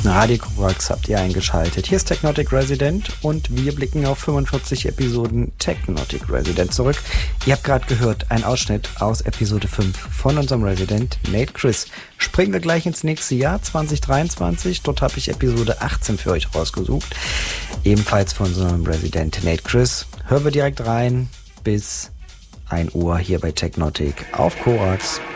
Radio Korax habt ihr eingeschaltet. Hier ist Technotic Resident und wir blicken auf 45 Episoden Technotic Resident zurück. Ihr habt gerade gehört, ein Ausschnitt aus Episode 5 von unserem Resident Nate Chris. Springen wir gleich ins nächste Jahr 2023. Dort habe ich Episode 18 für euch rausgesucht. Ebenfalls von unserem Resident Nate Chris. Hören wir direkt rein bis 1 Uhr hier bei Technotic auf Korax.